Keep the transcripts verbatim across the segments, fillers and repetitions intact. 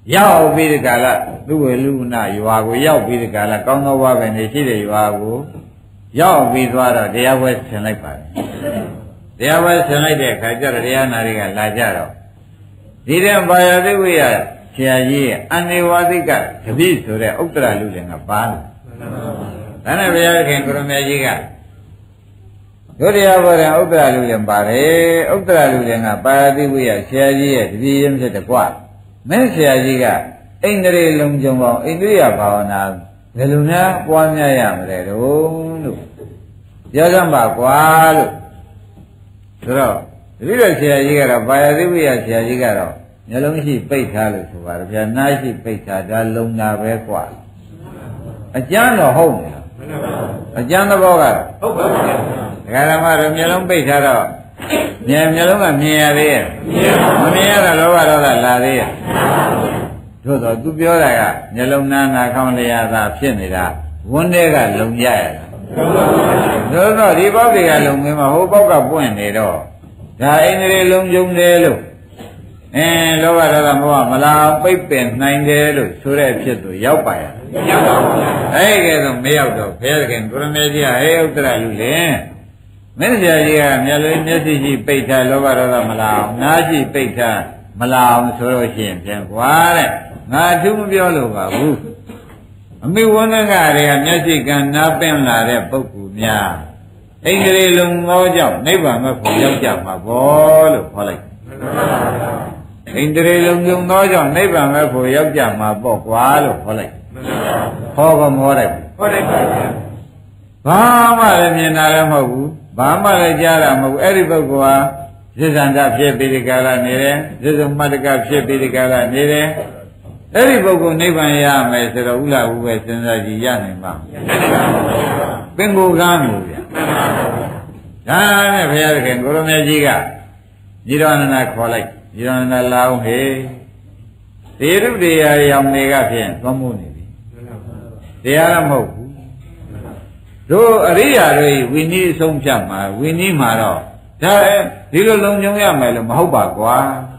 ရောက်ပြီးဒီကလာသူ့ဝေလူနာရွာကိုရောက်ပြီးဒီကလာကောင်းသောဘဝပဲနေရှိတဲ့ရွာကိုရောက်ပြီးသွားတော့တရားပွဲဆင်လိုက်ပါတယ်တရားပွဲဆင်လိုက်တဲ့အခါကျတော့တရားနာတွေကလာကြတော့ဒီတဲ့ဘာယသိဝိယဆရာကြီးရဲ့အနိဝါသိကတပိဆိုတဲ့ဥတ္တရလူလည်းကပါလာဒါနဲ့ဘုရားခင်ကိုရမကြီးကဒုတိယဘောရဥတ္တရလူလည်းပါတယ်ဥတ္တရလူလည်းကပါယသိဝိယဆရာကြီးရဲ့တပိရင်းဖြစ်တဲ့ကွာမင်းဆရာကြီးကအိန္ဒြေလုံးကြုံပေါင်းအိန္ဒြိယဘာဝနာဘယ်လိုများပွားများရမလဲတော့လို့ပြောကြပါကွာလို့ဆိုတော့တပိတော့ဆရာကြီးကတော့ပါယသိဝိယဆရာကြီးကတော့မျက်လုံးရှိပိတ်ထားလို့ဆိုပါတယ်ဗျာနားရှိပိတ်ထားဒါလုံတာပဲကွာအကျမ်းတော့ဟုတ်နေလားအကျမ်းသဘောကဟုတ်ပါဘူးဒကာဓမ္မတို့မျက်လုံးပိတ်ထားတော့မြင်မျက်လုံးကမြင်ရသေးရဲ့မမြင်ရတော့လောဘဒေါသလာသေးရဲ့တို့တော့သူပြောတာကမျက်လုံးနာနာခေါင်းတရားသာဖြစ်နေတာဝန်းထဲကလုံရရတာတို့တော့ဒီပေါက်တွေကလုံမင်းမဟိုပေါက်ကပွင့်နေတော့ဒါအိန္ဒြေလုံးကျုံတယ်လို့အင်းလောဘဒေါသမောဟမလာပိတ်ပင်နိုင်တယ်လို့ဆိုတဲ့အဖြစ်သူရောက်ပါရဲ့ရောက်ပါဘူးအဲ့ကဲတော့မရောက်တော့ဘုရားခင်ကိုရမေကြီးကဟဲဥတ္တရလူလေမင်းဆရာကြီးကမျက်လုံးမျက်စိရှိပိတ်ထားလောဘဒေါသမလာအောင်နားရှိပိတ်ထားမလာအောင်ဆိုလို့ရှိရင်ပြန်ကွာတဲ့ငါသူမပြောလို့ပါဘူးအမိဝန္ဒကတွေကမျက်စိကနားပင်လာတဲ့ပုဂ္ဂိုလ်များအိန္ဒြေလုံးငေါကြောင့်နိဗ္ဗာန်မဖို့ရောက်ကြမှာဘောလို့ခေါ်လိုက်အိန္ဒြေလုံးကျုံသောကြောင့်နိဗ္ဗာန်မဖို့ရောက်ကြမှာပေါ့ကွာလို့ခေါ်လိုက်ဟောကမောတယ်ဟောတယ်ပါဗျာဘာမှလည်းမြင်တာလည်းမဟုတ်ဘူးဘာမှလည်းကြားတာမဟုတ်ဘူးအဲ့ဒီပုဂ္ဂိုလ်ဟာဇိဇန္တဖြစ်ပြီးဒီကာလနေတယ်ဇိဇုမတ္တကဖြစ်ပြီးဒီကာလနေတယ်အဲ့ဒီပုဂ္ဂိုလ်နိဗ္ဗာန်ရမယ်ဆိုတော့ဥလာဟုပဲစဉ်းစားကြည့်ရနိုင်မှာပင်ကိုကမ်းလို့ဗျာဒါနဲ့ဘုရားခင်ကိုရမေကြီးကညီတော်နန္ဒခေါ်လိုက်ညီတော်နန္ဒလာအောင်ဟေးတေရုတရားရောင်တွေကဖြင့်သွားမှုနေပြီတရားတော့မဟုတ်ဘူးတို့အရိယာတွေဝိနည်းအဆုံးဖြတ်မှာဝိနည်းမှာတော့ဒါဒီလိုလုံခြုံရမယ်လို့မဟုတ်ပါကွာ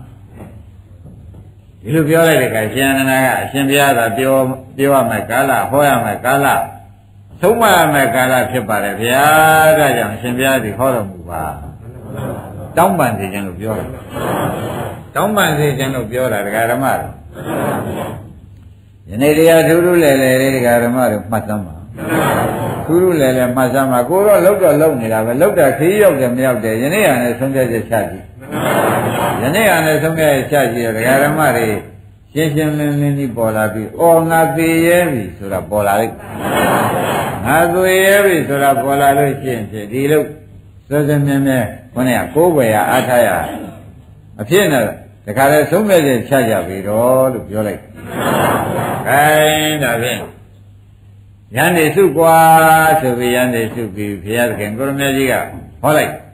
ဒီလိုပြောလိုက်တဲ့အခါရှင်အနန္ဒကအရှင်ဘုရားသာပြောပြောရမယ်ကာလဟောရမယ်ကာလသုံးမရမယ်ကာလဖြစ်ပါတယ်ဗျာဒါကြောင့်အရှင်ဘုရားဒီဟောတော်မူပါတောင်းပန်စေခြင်းလို့ပြောတယ်တောင်းပန်စေခြင်းလို့ပြောတာဒကာဓမ္မတို့ယနေ့တရားထူးထူးလဲလဲဒကာဓမ္မတို့မှတ်သမ်းပါထူးထူးလဲလဲမှတ်သမ်းပါကိုတော့လောက်တော့လောက်နေတာပဲလောက်တာခီးရောက်တယ်မရောက်တယ်ယနေ့ဟာနဲ့ဆုံးဖြတ်ချက်ချကြည့်ယနေ့ဟာနဲ့ဆုံးဖြတ်ချက်ချကြည့်ဒကာဓမ္မတွေရှင်းရှင်းလင်းလင်းကြီးပေါ်လာပြီးအော်ငါသေရဲပြီဆိုတာပေါ်လာလိုက်ငါသေရဲပြီဆိုတာပေါ်လာလို့ရှိရင်ဒီလိုစောစောမြဲမြဲခေါင်းကကိုယ်ပဲအားထားရအဖြစ်နဲ့တခါလဲဆုံးဖြတ်ချက်ချကြပြီတော့လို့ပြောလိုက်ခိုင်းဒါဖြင့်ယန္တိစုကွာဆိုပြီးယန္တိစုပြီးဘုရားသခင်ကိုရမေကြီးကဟောလိုက်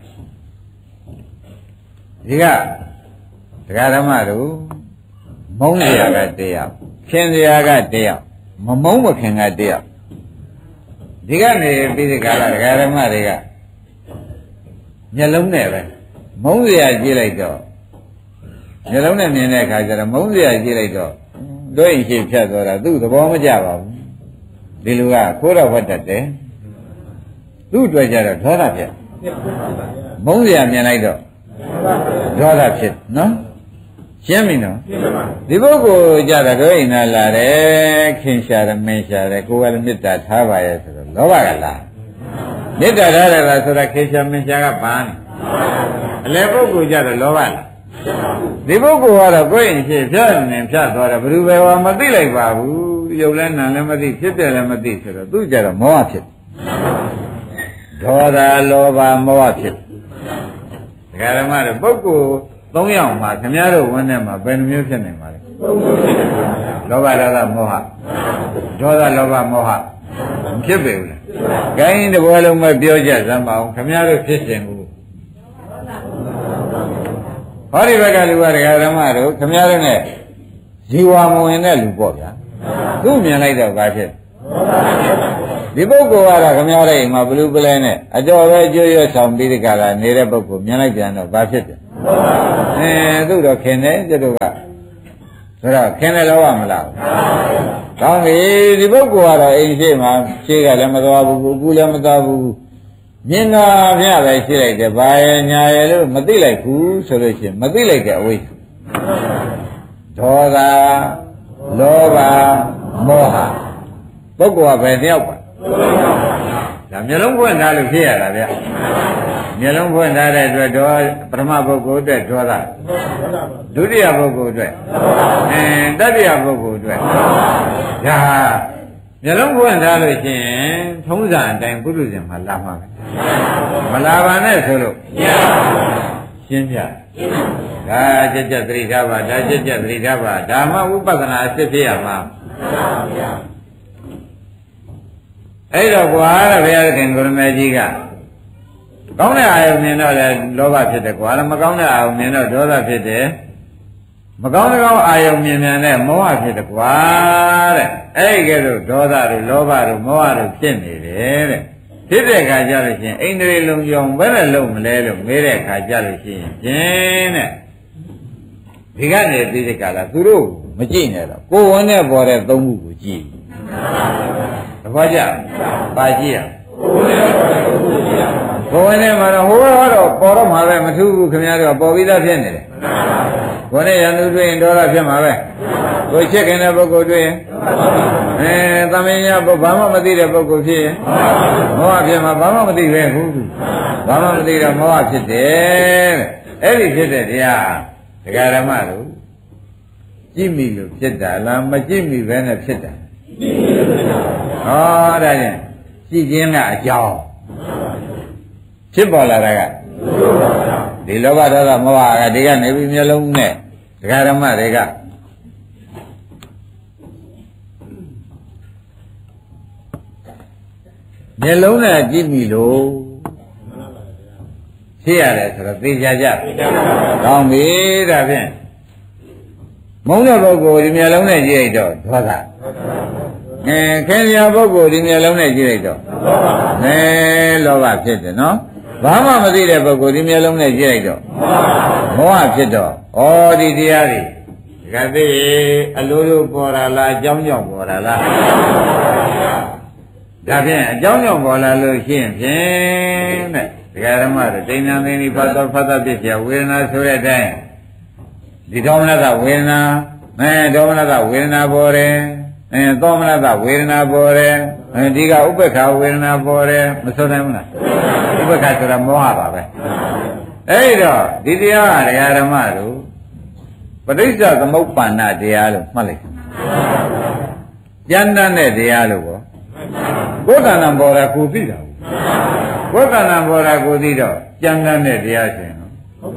ဒီကတရားဓမ္မတို့မုန်းစရာကတရားခင်စရာကတရားမမုန်းမခင်ကတရားဒီကနေပြီးဒီကလာတရားဓမ္မတွေကမျက်လုံးနဲ့ပဲမုန်းစရာကြည့်လိုက်တော့မျက်လုံးနဲ့မြင်တဲ့အခါကျတော့မုန်းစရာကြည့်လိုက်တော့တို့ရင်ရှိဖြတ်သွားတာသူ့သဘောမကျပါဘူးဒီလူကခိုးတော့ဝတ်တတ်တယ်သူ့အတွက်ကြတော့ဒေါသဖြစ်မုန်းစရာမြင်လိုက်တော့ဒေါသဖြစ်နော်ရှင်းပြီနော်ဒီပုဂ္ဂိုလ်ကြတာတို့အိမ်သာလာတယ်ခင်ရှာတယ်မင်းရှာတယ်ကိုယ်ကလည်းမေတ္တာထားပါရဲ့ဆိုတော့လောဘကလာမေတ္တာထားတယ်လားဆိုတာခင်ရှာမင်းရှာကဘာလဲအလဲပုဂ္ဂိုလ်ကြတော့လောဘလားဒီပုဂ္ဂိုလ်ကတော့ကိုယ်ရင်ဖြစ်ဖြတ်နေဖြတ်သွားတယ်ဘယ်သူပဲဟောမသိလိုက်ပါဘူးရုပ်လည်းနာလည်းမသိဖြစ်တယ်လည်းမသိဆိုတော့သူကြတော့မောဟဖြစ်ဒေါသလောဘမောဟဖြစ်ဒကာဓမ္မတွေပုဂ္ဂိုလ်သုံးယောက်မှာခင်ဗျားတို့ဝန်းထဲမှာဘယ်နှမျိုးဖြစ်နေပါလဲလောဘဒေါသမောဟဒေါသလောဘမောဟမဖြစ်ပေဘူးလားဂိုင်းတစ်ပွဲလုံးပဲပြောကြစမ်းပါအောင်ခင်ဗျားတို့ဖြစ်စဉ်ကိုဟောဒီဘက်ကလူကဒကာဓမ္မတို့ခင်ဗျားတို့နဲ့ဇီဝမဝင်တဲ့လူပေါ့ဗျာသူ့မြင်လိုက်တော့ဘာဖြစ်ဒီပုဂ္ဂိုလ်ကတော့ခင်ဗျားတို့အိမ်မှာဘလူးပလဲနဲ့အတော်ပဲကြွရွဆောင်ပြီးဒီကလာနေတဲ့ပုဂ္ဂိုလ်မြင်လိုက်ပြန်တော့ဘာဖြစ်တယ်အဲသူ့တော့ခင်တယ်ကျတို့ကဆိုတော့ခင်းတယ်လောဘမလားကောင်းပြီဒီပုဂ္ဂိုလ်ကတော့အိမ်ရှိမှရှေးကလည်းမသွားဘူးကူလည်းမသွားဘူးမြင်တာပြပဲရှိလိုက်တယ်ဘာရဲ့ညာရဲ့လို့မသိလိုက်ဘူးဆိုလို့ရှိရင်မသိလိုက်တဲ့အဝိဇ္ဇာဒေါသလောဘမောဟပုဂ္ဂိုလ်ကပဲတယောက်ပါဒါမျိုးလုံးဖွင့်ထားလို့ဖြစ်ရတာဗျမျိုးလုံးဖွင့်ထားတဲ့အတွက်တော့ပထမပုဂ္ဂိုလ်အတွက်ဒေါသဒုတိယပုဂ္ဂိုလ်အတွက်အဲတတိယပုဂ္ဂိုလ်အတွက်ဒါမျိုးလုံးဖွင့်ထားလို့ရှိရင်ထုံးစံအတိုင်းပုထုဇဉ်မှာလာမှာပဲမလာပါနဲ့ဆိုလို့ရှင်းပြဒါကြက်ကြက်သတိထားပါဒါကြက်ကြက်သတိထားပါဒါမှဝိပဿနာအစစ်ဖြစ်ရမှာအဲ့တော့ကွာတဲ့ဘုရားသခင်ကိုရမေကြီးကကောင်းတဲ့အာယုံမြင်တော့လည်းလောဘဖြစ်တယ်ကွာမကောင်းတဲ့အာယုံမြင်တော့ဒေါသဖြစ်တယ်မကောင်းတဲ့ကောင်းအာယုံမြင်မြန်တဲ့မောဟဖြစ်တယ်ကွာတဲ့အဲ့ဒီကဲတော့ဒေါသတို့လောဘတို့မောဟတို့ဖြစ်နေတယ်တဲ့ဖြစ်တဲ့အခါကျလို့ရှိရင်အိန္ဒြေလုံးကြောင်ဘယ်နဲ့လုံးမလဲလို့မေးတဲ့အခါကျလို့ရှိရင်ကျင်းတဲ့ဒီကနေပြီးတဲ့ကလာသူတို့မကြည့်နဲ့တော့ကိုယ်ဝင်နဲ့ပေါ်တဲ့သုံးခုကိုကြည့်သဘောကျပါကြည့်ရကိုယ်ဝင်နဲ့မှာတော့ဟိုကတော့ပေါ်တော့မှာပဲမထူးဘူးခင်ဗျားတို့ပေါ်ပြီးသားဖြစ်နေတယ်ကိုယ်နဲ့ရန်သူတွေ့ရင်ဒေါသဖြစ်မှာပဲကိုယ်ချစ်ခင်တဲ့ပုဂ္ဂိုလ်တွေ့ရင်အဲသမင်ညာဘဘာမှမသိတဲ့ပုဂ္ဂိုလ်ဖြစ်ရင်မောဟဖြစ်မှာဘာမှမသိပဲဟုတ်ဘူးဘာမှမသိတော့မောဟဖြစ်တယ်တဲ့အဲ့ဒီဖြစ်တဲ့တရားဒကာဓမ္မတို့ကြည့်မိလို့ဖြစ်တာလားမကြည့်မိပဲနဲ့ဖြစ်တာဟောဒါဖြင့်ကြည့်ခြင်းကအကြောင်းဖြစ်ပေါ်လာတာကဒီလောဘဒေါသမောဟကဒီကနေပြီးမျိုးလုံးနဲ့ဒကာဓမ္မတွေကမျက်လုံးနဲ့ကြည့်မိလို့ဖြစ်ရတယ်ဆိုတော့သိကြကြ။ကောင်းပြီဒါဖြင့်မုန်းတဲ့ပုဂ္ဂိုလ်ဒီမျက်လုံးနဲ့ကြည့်လိုက်တော့ဒေါသ။အဲခင်ဗျာပုဂ္ဂိုလ်ဒီမျက်လုံးနဲ့ကြည့်လိုက်တော့အဲလောဘဖြစ်တယ်နော်။ဘာမှမသိတဲ့ပုဂ္ဂိုလ်ဒီမျက်လုံးနဲ့ကြည့်လိုက်တော့မောဟဖြစ်တော့ဩဒီတရားတွေဒီကသိအလိုလိုပေါ်လာလားအကြောင်းကြောင့်ပေါ်လာလားဒါဖြင့်အကြောင်းကြောင့်ပေါ်လာလို့ရှိရင်ဖြင့်တဲ့ဒကာဓမ္မတို့တိဏ္ဍသိဏိဖတ်တော်ဖတ်တော်ဖြစ်เสียဝေဒနာဆိုတဲ့အတိုင်းဒီဒေါမနတဝေဒနာအဲဒေါမနတဝေဒနာပေါ်တယ်အဲသောမနတဝေဒနာပေါ်တယ်အဲဒီကဥပ္ပခာဝေဒနာပေါ်တယ်မဆိုနိုင်ဘူးလားဥပ္ပခာဆိုတာမောဟပါပဲအဲဒီတော့ဒီတရားကဒကာဓမ္မတို့ပဋိစ္စသမုပ္ပန္နတရားလို့မှတ်လိုက်ကျမ်းတမ်းတဲ့တရားလို့ပေါ့ကိုယ်တဏ္ဍပေါ်တာကိုသိတာကိုယ်တဏ္ဍပေါ်တာကိုသိတော့ကြံတန်းတဲ့တရားရှင်နော်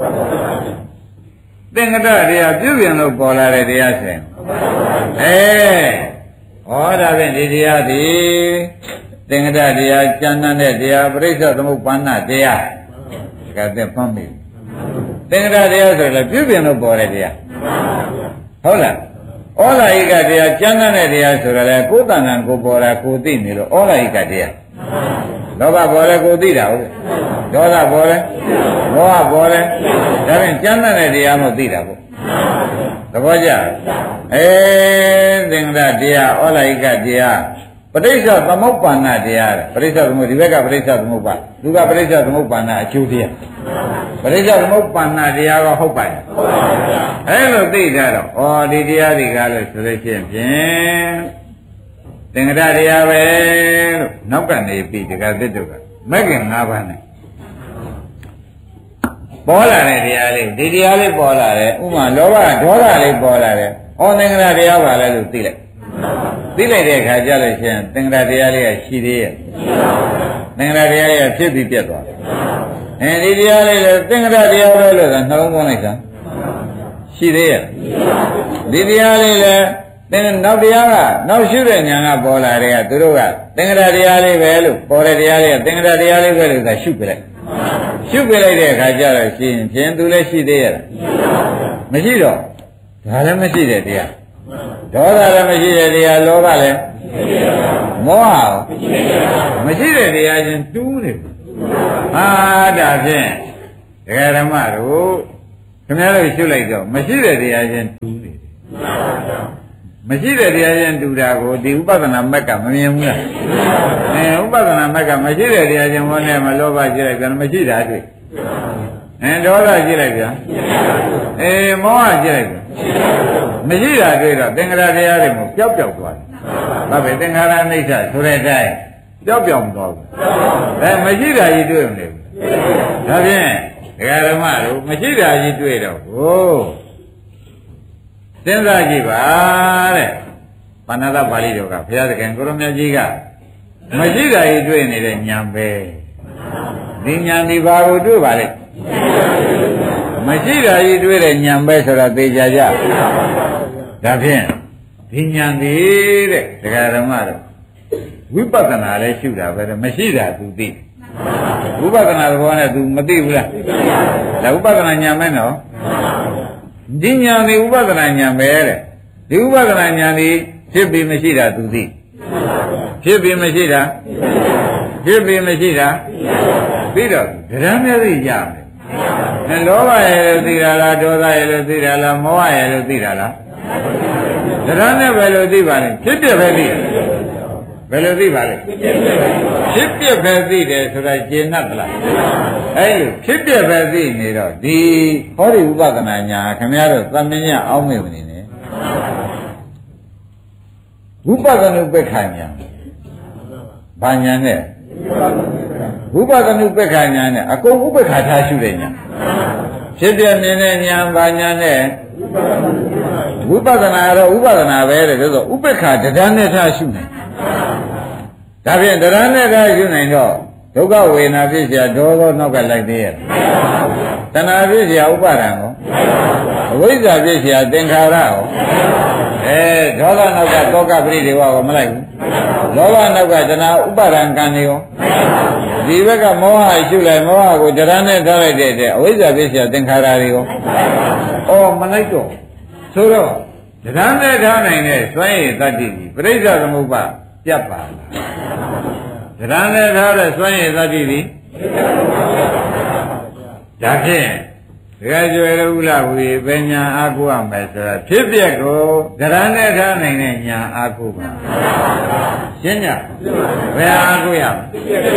သင်္ကတတရားပြုပြင်လို့ပေါ်လာတဲ့တရားရှင်အဲဟောဒါဖြင့်ဒီတရားဒီသင်္ကတတရားကြံတန်းတဲ့တရားပရိစ္ဆေသမုပ္ပန္နတရားဒီကတည်းကမှတ်မိသင်္ကတတရားဆိုလည်းပြုပြင်လို့ပေါ်တဲ့တရားဟုတ်လားဩလာဟိကတရားကျမ်းဂန်တဲ့တရားဆိုရလဲကိုယ်တဏ္ဍာကိုပေါ်တာကိုသိနေလို့ဩလာဟိကတရားလောဘပေါ်လဲကိုသိတာဟုတ်ဒေါသပေါ်လဲမောဟပေါ်လဲဒါဖြင့်ကျမ်းဂန်တဲ့တရားမို့သိတာပေါ့သဘောကျအဲသင်္ကတတရားဩလာဟိကတရားပဋိစ္စသမုပ္ပန္နတရားပဋိစ္စသမုပ္ဒီဘက်ကပဋိစ္စသမုပ္ပါသူကပဋိစ္စသမုပ္ပန္နအကျိုးတရားပဋိစ္စသမုပ္ပန္နတရားကဟုတ်ပါရဲ့ဟုတ်ပါဗျာအဲလိုသိကြတော့ဩဒီတရားတွေကလို့ဆိုလို့ရှိရင်ဖြင့်သင်္ကတတရားပဲလို့နောက်ကနေပြီးတကသစ်တို့ကမဂ္ဂင်၅ပါးနဲ့ပေါ်လာတဲ့တရားလေးဒီတရားလေးပေါ်လာတယ်ဥမာလောဘဒေါသလေးပေါ်လာတယ်ဩသင်္ကတတရားပါလဲလို့သိလိုက်သိလိုက်တဲ့အခါကျလို့ရှိရင်သင်္ကတတရားလေးကရှိသေးရဲ့သင်္ကတတရားလေးကဖြစ်ပြီးပြတ်သွားတယ်အဲဒီတရားလေးလည်းသင်္ကတတရားပဲလို့သာနှလုံးသွင်းလိုက်တာရှိသေးရဲ့ဒီတရားလေးလည်းသင်နောက်တရားကနောက်ရှုတဲ့ဉာဏ်ကပေါ်လာတဲ့ကသူတို့ကသင်္ကတတရားလေးပဲလို့ပေါ်တဲ့တရားလေးကသင်္ကတတရားလေးပဲလို့သာရှုပြလိုက်ရှုပြလိုက်တဲ့အခါကျတော့ရှိရင်ဖြင့်သူလည်းရှိသေးရဲ့မရှိတော့ဒါလည်းမရှိတဲ့တရားဒေါသလည်းမရှိတဲ့တရားလောဘလည်းမောဟမရှိတဲ့တရားချင်းတူးနေဟာဒါဖြင့်ဒကာဓမ္မတို့ခင်ဗျားတို့ရှုလိုက်တော့မရှိတဲ့တရားချင်းတူးနေတယ်မရှိတဲ့တရားချင်းတူတာကိုဒီဥပဒနာမက်ကမမြင်ဘူးလားအဲဥပဒနာမက်ကမရှိတဲ့တရားချင်းဝန်းနဲ့မလောဘကြည့်လိုက်ပြန်မရှိတာတွေ့အဲဒေါသကြည့်လိုက်ပြန်အေးမောဟကြည့်လိုက်ပြန်မရှိတာတွေ့တော့သင်္ခါရတရားတွေမို့ပျောက်ပျောက်သွားတယ်ဘာပဲသင်္ခါရအိဋ္ဌဆိုတဲ့အတိုင်းပျောက်ပျောက်မသွားဘူးအဲမရှိတာကြီးတွေ့မနေဘူးဒါဖြင့်ဒကာဓမ္မတို့မရှိတာကြီးတွေ့တော့ဟိုစဉ်းစားကြည့်ပါတဲ့ပါဏာသပါဠိတော်ကဘုရားသခင်ကိုရမကြီးကမရှိတာကြီးတွေ့နေတဲ့ဉာဏ်ပဲဒီဉာဏ်ဒီဘာကိုတွေ့ပါလဲမရှိတာကြီးတွေ့တဲ့ဉာဏ်ပဲဆိုတာသိကြကြဒါဖြင့်ဒီဉာဏ်ဒီတဲ့ဒကာဓမ္မတို့ဝိပဿနာလည်းရှုတာပဲမရှိတာသူသိဝိပဿနာသဘောနဲ့သူမသိဘူးလားဒါဝိပဿနာဉာဏ်ပဲနော်ဒီဉာဏ်ဒီဥပဒနာဉာဏ်ပဲတဲ့ဒီဥပဒနာဉာဏ်ဒီဖြစ်ပြီးမရှိတာသူသိဖြစ်ပြီးမရှိတာဖြစ်ပြီးမရှိတာပြီးတော့ဒရမ်းမျက်စိရမယ်အဲလောဘရဲ့လို့သိတာလားဒေါသရဲ့လို့သိတာလားမောဟရဲ့လို့သိတာလားဒရမ်းနဲ့ပဲလို့သိပါလဲဖြစ်ပြပဲသိဘယ်လိုသိပါလဲဖြစ်ပြပဲသိတယ်ဆိုတာကျင့်တတ်လားအဲ့လိုဖြစ်ပြပဲသိနေတော့ဒီဟောဒီဥပဒနာညာခင်ဗျားတို့သမဉ္ဇအောင်းမေမနေနဲ့ဝိပဿနာပက္ခညာဘာညာနဲ့ဝိပဿနာပက္ခညာနဲ့အကုန်ဥပ္ပခါထားရှုတဲ့ညာဖြစ်ပြမြင်တဲ့ညာဘာညာနဲ့ဝိပဿနာတော့ဥပဒနာပဲတဲ့ဆိုတော့ဥပ္ပခါတဏ္ဍာနဲ့ထားရှုနေဒါဖြင့်တဏ္ဍာနဲ့ထားရှုနိုင်တော့ဒုက္ခဝေဒနာဖြစ်เสียဒေါသောနောက်ကလိုက်သေးရဲ့တဏှာဖြစ်เสียဥပါဒံကိုအဝိဇ္ဇာဖြစ်เสียသင်္ခါရကိုအဲဒေါသနောက်ကတောကပရိဒေဝကိုမလိုက်ဘူးလောဘနောက်ကတဏှာဥပါဒံကံနေရောဒီဘက်ကမောဟရှုလိုက်မောဟကိုတဏှာနဲ့ထားလိုက်တဲ့အဝိဇ္ဇာဖြစ်เสียသင်္ခါရတွေကိုအော်မလိုက်တော့ဆိုတော့တဏှာနဲ့ထားနိုင်တဲ့စွမ်းရည်တတ္တိကြီးပရိစ္ဆသမုပ္ပါပြတ်ပါလားဒရဏနဲ့ထားတဲ့စွမ်းရည်သတ္တိသည်ဒါဖြင့်ဒကာကျွယ်ဥလာဝီပညာအားကိုးရမယ်ဆိုတာဖြစ်ပျက်ကိုဒရဏနဲ့ထားနိုင်တဲ့ညာအားကိုးပါရှင်းညဘယ်အားကိုးရမလဲ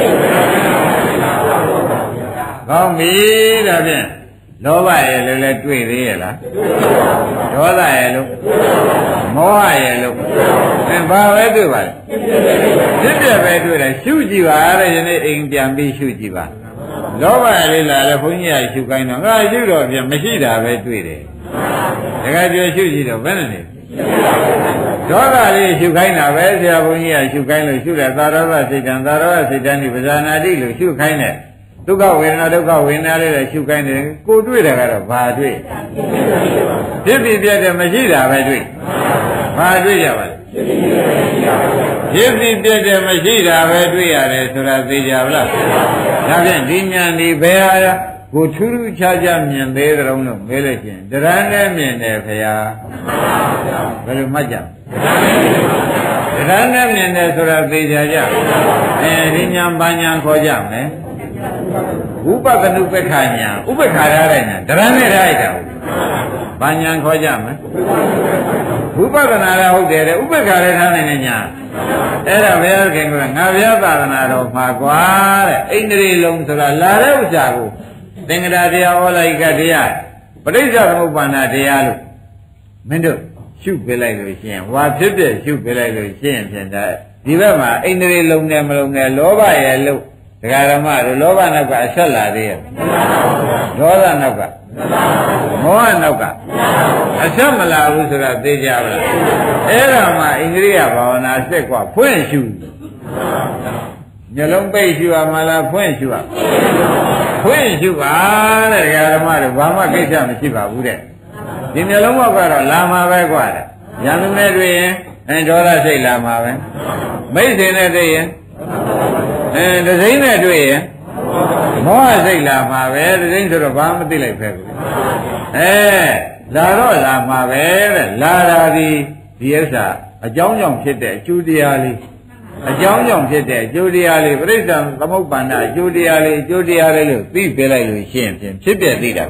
ကောင်းပြီဒါဖြင့်လောဘရဲ့လည်းလည်းတွေ့သေးရဲ့လားဒေါသရဲ့လို့မောဟရဲ့လို့အဲဘာပဲတွေ့ပါလဲဖြစ်ပြပဲတွေ့တယ်ရှုကြည့်ပါတဲ့ယနေ့အိမ်ပြန်ပြီးရှုကြည့်ပါလောဘလေးလာလဲဘုန်းကြီးကရှုခိုင်းတော့ငါရှုတော့ပြန်မရှိတာပဲတွေ့တယ်တခါကျော်ရှုကြည့်တော့ဘယ်နဲ့နေဒေါသလေးရှုခိုင်းတာပဲဆရာဘုန်းကြီးကရှုခိုင်းလို့ရှုတယ်သာရဝစိတ်တံသာရဝစိတ်တံဒီပဇာနာတိလို့ရှုခိုင်းတယ်ဒုက္ခဝေဒနာဒုက္ခဝေဒနာလေးလည်းရှုခိုင်းတယ်ကိုတွေ့တယ်ကတော့ဘာတွေ့ဖြစ်ပြီးပြတဲ့မရှိတာပဲတွေ့ဘာတွေ့ကြပါလဲဖြစ်ပြီးပြတဲ့မရှိတာပဲတွေ့ရတယ်ဆိုတာသိကြပါလားဒါဖြင့်ဒီဉာဏ်ဒီဘယ်ဟာကိုထူးထူးခြားခြားမြင်သေးကြုံလို့မေးလို့ချင်းတရဏနဲ့မြင်တယ်ခင်ဗျာဘယ်လိုမှတ်ကြတရဏနဲ့မြင်တယ်ဆိုတာသိကြကြအဲဒီဉာဏ်ဘာဉာဏ်ခေါ်ကြမလဲဥပဒနုပက္ခညာဥပ္ပခါရတဲ့ညာဒရဏနဲ့ထားလိုက်တာဘာညာခေါ်ကြမလဲဝိပဿနာလည်းဟုတ်တယ်တဲ့ဥပ္ပခါရထားနိုင်တဲ့ညာအဲ့ဒါဘုရားခင်ကငါဘုရားသာသနာတော်မှာကွာတဲ့အိန္ဒြေလုံးဆိုတာလာတဲ့ဥစ္စာကိုသင်္ကတာတရားဩလိုက်ကတရားပဋိစ္စသမုပ္ပါဒတရားလို့မင်းတို့ရှုပြလိုက်လို့ရှိရင်ဝါဖြစ်ဖြစ်ရှုပြလိုက်လို့ရှိရင်ဖြင့်ဒါဒီဘက်မှာအိန္ဒြေလုံးနဲ့မလုံးနဲ့လောဘရဲ့လို့ဒကာရမတို့လောဘနောက်ကအဆက်လာသေးရဲ့ဒေါသနောက်ကမောဟနောက်ကအဆက်မလာဘူးဆိုတာသိကြပါလားအဲ့ဒါမှဣန္ဒြိယဘာဝနာစက်ကဖွင့်ရှုမျိုးလုံးပိတ်ရှုရမလားဖွင့်ရှုရဖွင့်ရှုပါတဲ့ဒကာရမတို့ဘာမှကိစ္စမရှိပါဘူးတဲ့ဒီမျိုးလုံးဘောက်ကတော့လာမှာပဲกว่าတဲ့ဉာဏ်နဲ့တွေ့ရင်အဲဒေါသစိတ်လာမှာပဲမိတ်ဆွေနဲ့တွေ့ရင်အဲဒဇိမ့်နဲ့တွေ့ရင်မောဟစိတ်လာမှာပဲဒဇိမ့်ဆိုတော့ဘာမှမသိလိုက်ပဲဘူးအဲလာတော့လာမှာပဲတဲ့လာတာဒီဒီဥစ္စာအကြောင်းကြောင့်ဖြစ်တဲ့အကျိုးတရားလေးအကြောင်းကြောင့်ဖြစ်တဲ့အကျိုးတရားလေးပြိဿံသမုပ္ပန္နအကျိုးတရားလေးအကျိုးတရားလေးလို့သိပြလိုက်လို့ရှိရင်ဖြင့်ဖြစ်ပြသိတာပါပဲ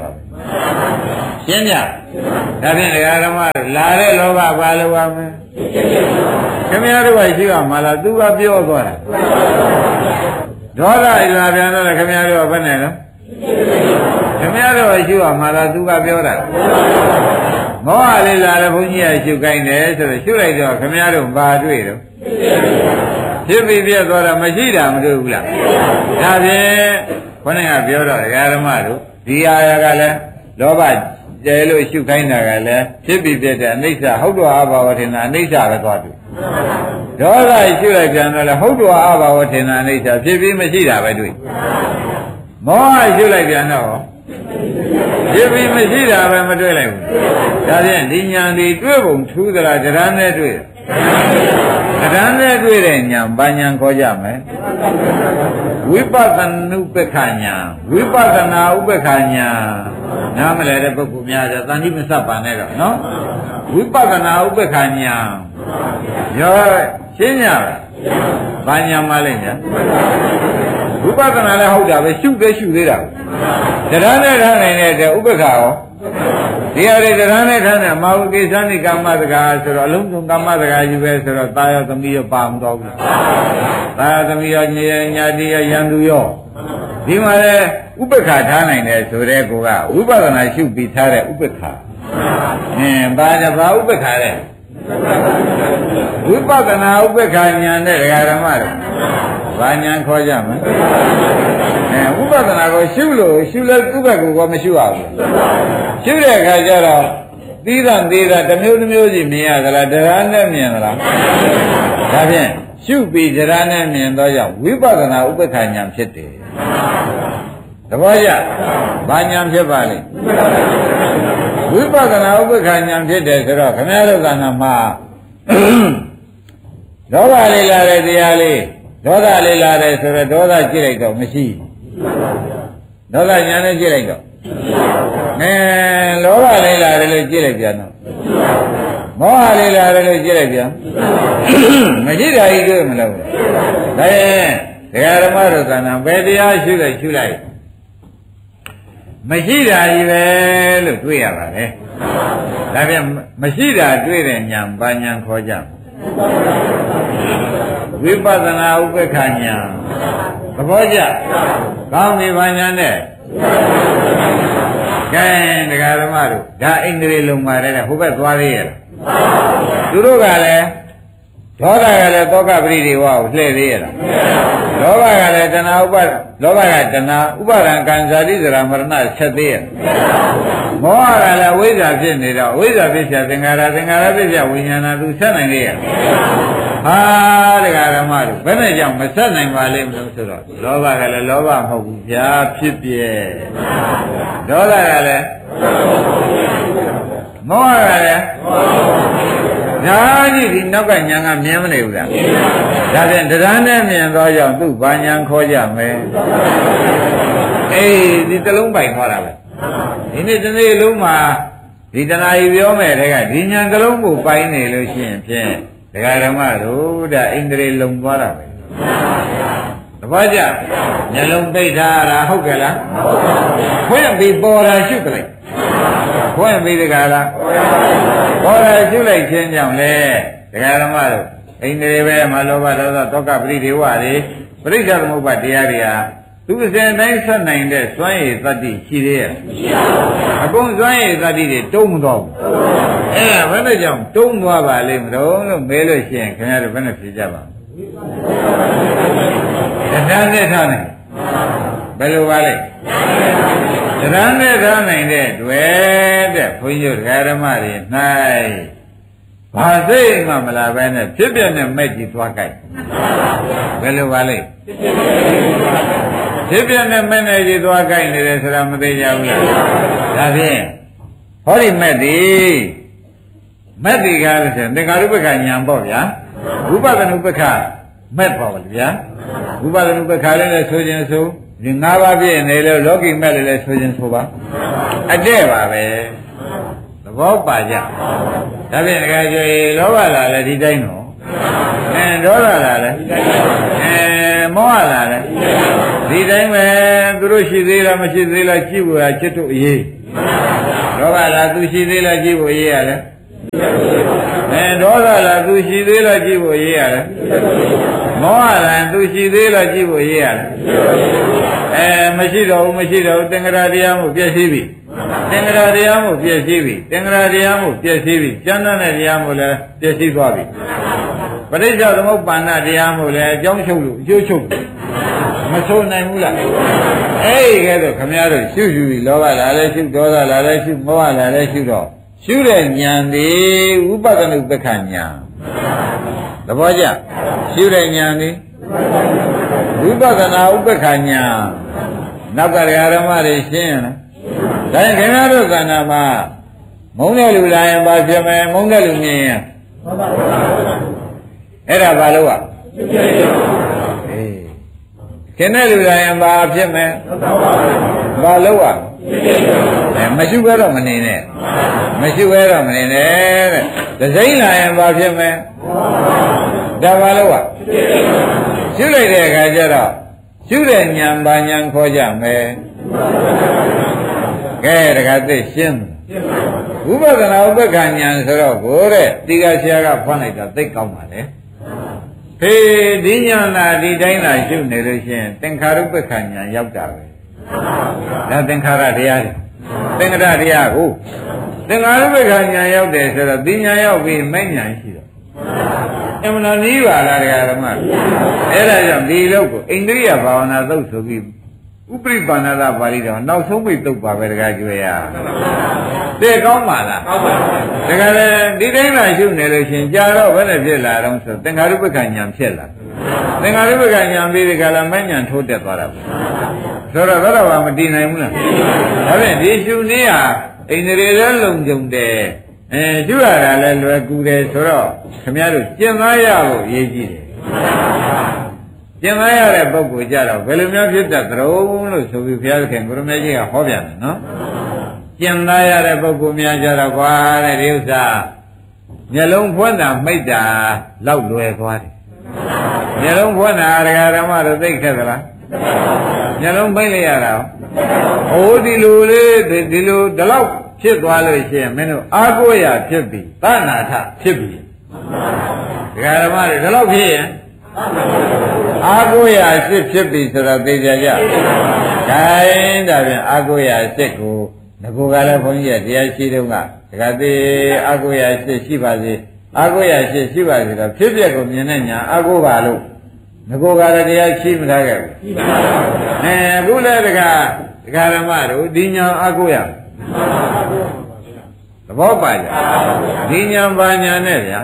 ရှင်းကြဒါဖြင့်ဒကာဓမ္မလာတဲ့လောဘဘာလို့ပါမလဲခင်ဗျားတို့ကရှိရမှာလားသူကပြောသွားတာဒေါသလာပြန်တော့ခင်ဗျားတို့ကဘယ်နဲ့လဲခင်ဗျားတို့ကရှိရမှာလားသူကပြောတာမောဟလေးလာတယ်ဘုန်းကြီးကရှုခိုင်းတယ်ဆိုတော့ရှုလိုက်တော့ခင်ဗျားတို့ဘာတွေ့တော့ဖြစ်ပြီးပြတ်သွားတာမရှိတာမတွေ့ဘူးလားဒါဖြင့်ခொနကပြောတော့ဒကာဓမ္မတို့ဒီအာရကလည်းလောဘကျဲလို့ရှုခိုင်းတာကလည်းဖြစ်ပြီးပြတ်တဲ့အနိစ္စဟုတ်တော်အဘာဝထင်တာအနိစ္စပဲသွားတွေ့ဒေါသရှုလိုက်ပြန်တော့လည်းဟုတ်တော်အဘာဝထင်တာအနိစ္စဖြစ်ပြီးမရှိတာပဲတွေ့မောဟရှုလိုက်ပြန်တော့ဖြစ်ပြီးမရှိတာပဲမတွေ့လိုက်ဘူးဒါဖြင့်ဒီညာဒီတွေ့ပုံထူးသလားတရားနဲ့တွေ့တရားနဲ့တွေ့တဲ့ညာဘာညာခေါ်ကြမယ်ဝိပဿနာဥပ္ပခာညာဝိပဿနာဥပ္ပခာညာနားမလဲတဲ့ပုဂ္ဂိုလ်များဆိုတန်တိမစပ်ပါနဲ့တော့နော်ဝိပဿနာဥပ္ပခာညာရောရှင်းကြဘာညာမလဲညာဝိပဿနာလည်းဟုတ်တာပဲရှုသေးရှုသေးတာတရားနဲ့ထားနိုင်တဲ့ဥပ္ပခါရောဒီဟာတွေတရားနဲ့ထားတဲ့မာဝကိသနိကာမတကာဆိုတော့အလုံးစုံကာမတကာကြီးပဲဆိုတော့တာယောသမီးရောပါမတော်ဘူးတာယောသမီးရောညညာတိရောယံသူရောဒီမှာလေဥပ္ပခါထားနိုင်တယ်ဆိုတဲ့ကောကဝိပဿနာရှုပြီးထားတဲ့ဥပ္ပခါအင်းဘာကြဘာဥပ္ပခါလဲဝိပဿနာဥပ္ပခာဉာဏ်နဲ့ဒကာဓမ္မတို့ဘာဉာဏ်ခေါ်ကြမလဲအဲဝိပဿနာကိုရှုလို့ရှုလဲဥပ္ပကိုကမရှုရဘူးရှုတဲ့အခါကျတော့သီးသန့်သေးတာတစ်မျိုးတစ်မျိုးစီမြင်ရသလားတရားနဲ့မြင်သလားဒါဖြင့်ရှုပြီးတရားနဲ့မြင်တော့ကြောင့်ဝိပဿနာဥပ္ပခာဉာဏ်ဖြစ်တယ်သဘောကျဘာဉာဏ်ဖြစ်ပါလိမ့်ဝိပဿနာဥပ္ပခာဉာဏ်ဖြစ်တယ်ဆိုတော့ခင်ဗျားတို့ကမှာဒေါသလေးလာတဲ့တရားလေးဒေါသလေးလာတယ်ဆိုတော့ဒေါသကြည့်လိုက်တော့မရှိဒေါသညာနဲ့ကြည့်လိုက်တော့အဲလောဘလေးလာတယ်လို့ကြည့်လိုက်ပြန်တော့မောဟလေးလာတယ်လို့ကြည့်လိုက်ပြန်မရှိတာကြီးတွေ့မလို့ဒါရင်ဒကာဓမ္မတို့ကဏ္ဍဘယ်တရားရှုလိုက်ရှုလိုက်မရှိတာကြီးပဲလို့တွေ့ရပါလေဒါပြန်မရှိတာတွေ့တဲ့ဉာဏ်ဘာဉာဏ်ခေါ်ကြဝိပဿနာဥပ္ပခာဉာဏ်သဘောကျကောင်းပြီဘာဉာဏ်နဲ့ကဲဒကာဓမ္မတို့ဒါအိန္ဒြေလုံးပါတဲ့ဟိုဘက်သွားသေးရဲ့သူတို့ကလည်းဒေါသကလည်းသောကပရိဒီဝကိုလှည့်သေးရဲ့လားလောဘကလည်းတဏှာဥပါလောဘကတဏှာဥပါဒံကံဇာတိဇရာမရဏဆက်သေးရဲ့မောဟကလည်းဝိဇ္ဇာဖြစ်နေတော့ဝိဇ္ဇာဖြစ်ချက်သင်္ခါရသင်္ခါရဖြစ်ချက်ဝိညာဏသူဆက်နိုင်လေရဲ့ဟာတရားဓမ္မတို့ဘယ်နဲ့ကြောင့်မဆက်နိုင်ပါလိမ့်မလို့ဆိုတော့လောဘကလည်းလောဘမဟုတ်ဘူးဗျာဖြစ်ပြဲဒေါသကလည်းမောဟကလည်းဒါကြီးဒီနောက်ကညာကမြင်မနေဘူးလားဒါဖြင့်တရားနဲ့မြင်တော့ကြောင့်သူ့ဘာညာခေါ်ကြမယ်အေးဒီတလုံးပိုင်ခေါ်တာပဲဒီနေ့တနေ့လုံးမှာဒီတဏှာကြီးပြောမယ်တဲ့ကဒီညာကလုံးကိုပိုင်နေလို့ရှိရင်ဖြင့်ဒကာဓမ္မတို့ဒါအိန္ဒြေလုံသွားတာပဲသဘောကျမျက်လုံးပိတ်ထားတာဟုတ်ကဲ့လားဖွင့်ပြီးပေါ်တာရှုကြလိုက်ဖွင့်ပြီးတကလားပေါ်တာရှုလိုက်ခြင်းကြောင့်လေဒကာဓမ္မတို့အိန္ဒြေပဲမှာလောဘဒေါသတောကပရိဒေဝတွေပရိစ္ဆေသမုပ္ပါတရားတွေဟာသူအစဉ်တိုင်းဆက်နိုင်တဲ့စွမ်းရည်သတ္တိရှိသေးရဲ့မရှိပါဘူးအကုန်စွမ်းရည်သတ္တိတွေတုံးမတော့ဘူးအဲ့ဒါဘယ်နဲ့ကြောင့်တုံးသွားပါလိမ့်မလို့လို့မဲလို့ရှိရင်ခင်ဗျားတို့ဘယ်နဲ့ဖြေကြပါ့မလဲတရားနဲ့ထားနိုင်ဘယ်လိုပါလဲတရားနဲ့ထားနိုင်တဲ့တွေ့တဲ့ဘုန်းကြီးတို့ဓမ္မတွေ၌ဘာသိမှမလာပဲနဲ့ဖြစ်ပြနဲ့မဲ့ကြည့်သွားကြိုက်ဘယ်လိုပါလဲဖြစ်ပြနဲ့မဲ့နဲ့ကြည့်သွားကြိုက်နေတယ်ဆိုတာမသိကြဘူးလားဒါဖြင့်ဟောဒီမဲ့ဒီမဲ့ဒီကားလို့ဆိုရင်သင်္ကာရုပ္ပခဉာဏ်ပေါ့ဗျာဝိပဿနာဥပ္ပခမဲ့ပေါ့ဗျာဝိပဿနာဥပ္ပခလည်းလည်းဆိုခြင်းဆိုဒီ၅ပါးပြည့်နေလို့လောကီမဲ့လည်းလည်းဆိုခြင်းဆိုပါအတဲ့ပါပဲသဘောပါကြဒါဖြင့်တကယ်ကြွေလောဘလာလည်းဒီတိုင်းတော့အဲဒေါသလာလည်းအဲမောဟလာတယ်ဒီတိုင်းပဲသူတို့ရှိသေးလားမရှိသေးလားကြည့်ဖို့ရချစ်တို့အရေးဒေါသလားသူရှိသေးလားကြည့်ဖို့အရေးရတယ်အဲဒေါသလားသူရှိသေးလားကြည့်ဖို့အရေးရတယ်မောဟလားသူရှိသေးလားကြည့်ဖို့အရေးရတယ်အဲမရှိတော့ဘူးမရှိတော့ဘူးသင်္ကရာတရားမှုပြည့်စည်ပြီသင်္ကရာတရားမှုပြည့်စည်ပြီသင်္ကရာတရားမှုပြည့်စည်ပြီကျမ်းသာတဲ့တရားမှုလည်းပြည့်စည်သွားပြီပရိစ္ဆေသမုပ္ပါဏတရားမှုလည်းအကြောင်းချုပ်လို့အကျိုးချုပ်မဆိုးနိုင်ဘူးလားအဲ့ဒီကဲတော့ခမည်းတော်ရှုရှုပြီးလောဘလာလဲရှုဒေါသလာလဲရှုမောဟလာလဲရှုတော့ရှုတဲ့ဉာဏ်ဒီဝိပဿနာဥပ္ပခဉာဏ်သဘောကျရှုတဲ့ဉာဏ်ဒီဝိပဿနာဥပ္ပခဉာဏ်နောက်ကရဓမ္မတွေရှင်းလားဒါရင်ခင်ဗျားတို့ကဏ္ဍမှာမုန်းတဲ့လူလာရင်ဘာဖြစ်မလဲမုန်းတဲ့လူမြင်ရင်အဲ့ဒါဘာလို့อ่ะအေးခင်တဲ့လူလာရင်ဘာဖြစ်မလဲဘာလို့อ่ะအဲမရှိဘဲတော့မနေနဲ့မရှိဘဲတော့မနေနဲ့တဲ့ဒစိမ့်လာရင်ဘာဖြစ်မလဲဒါဘာလို့อ่ะရှုလိုက်တဲ့အခါကျတော့ရှုတဲ့ဉာဏ်ဘာဉာဏ်ခေါ်ကြမယ်ကဲတခါသိရှင်းဝိပဿနာဥပ္ပခဉာဏ်ဆိုတော့ကိုတဲ့တိကဆရာကဖွင့်လိုက်တာသိကောင်းပါလေဖေးဒီဉာဏ်သာဒီတိုင်းသာရှုနေလို့ရှိရင်သင်္ခါရုပ္ပခဉာဏ်ရောက်တာပဲဒါသင်္ခါရတရားတွေသင်္ခါရတရားကိုသင်္ခါရုပ္ပခဉာဏ်ရောက်တယ်ဆိုတော့ဒီဉာဏ်ရောက်ပြီးမဲ့ဉာဏ်ရှိတော့အမှန်တော်ကြီးပါလားတရားဓမ္မအဲ့ဒါကြောင့်ဒီလောက်ကိုအိန္ဒိယဘာဝနာသုတ်ဆိုပြီးဥပရိပန္နသာပါဠိတော်နောက်ဆုံးပိတ်သုတ်ပါပဲတကားကျွေးရသိကောင်းပါလားကောင်းပါဘူးတကယ်လေဒီတိုင်းမှရှုနေလို့ရှင်ကြာတော့ဘယ်နဲ့ဖြစ်လာတော့ဆိုသင်္ခါရုပ္ပခဉာဏ်ဖြစ်လာသင်္ခါရုပ္ပခဉာဏ်ပြီးဒီကလာမဉဏ်ထိုးတက်သွားတာပဲဆိုတော့ဘယ်တော့မှမတည်နိုင်ဘူးလားဒါဖြင့်ဒီရှုနည်းဟာအိန္ဒြေလည်းလုံခြုံတယ်အဲရှုရတာလည်းလွယ်ကူတယ်ဆိုတော့ခင်ဗျားတို့ကျင့်သားရဖို့အရေးကြီးတယ်ကျင့်သားရတဲ့ပုဂ္ဂိုလ်ကြတော့ဘယ်လိုများဖြစ်တတ်သလဲလို့ဆိုပြီးဘုရားခင်ကိုရမေကြီးကဟောပြန်တယ်နော်ကျင့်သားရတဲ့ပုဂ္ဂိုလ်များကြတော့ကွာတဲ့ဒီဥစ္စာမျက်လုံးဖွင့်တာမိတ်တာလောက်လွယ်သွားတယ်မျက်လုံးဖွင့်တာဒကာဓမ္မတို့သိခဲ့သလားမျက်လုံးပိတ်လိုက်ရတာဟိုဒီလိုလေးဒီလိုဒီလောက်ဖြစ်သွားလို့ရှိရင်မင်းတို့အာကိုရဖြစ်ပြီသနာထဖြစ်ပြီဒကာဓမ္မတွေဒီလောက်ဖြစ်ရင်အာကိုရစစ်ဖြစ်ပြီဆိုတော့သိကြကြခိုင်းဒါပြန်အာကိုရစစ်ကိုငကိုကလည်းဘုန်းကြီးကတရားရှိတုန်းကဒကာသေးအာကိုရစစ်ရှိပါစေအာကိုရစစ်ရှိပါစေတော့ဖြစ်ပျက်ကိုမြင်တဲ့ညာအာကိုပါလို့ငကိုကလည်းတရားရှိမထားခဲ့ဘူးရှိပါဘူးအဲအခုလည်းဒကာဒကာဓမ္မတို့ဒီညာအာကိုရသဘောပါကြဒီညာပါညာနဲ့ဗျာ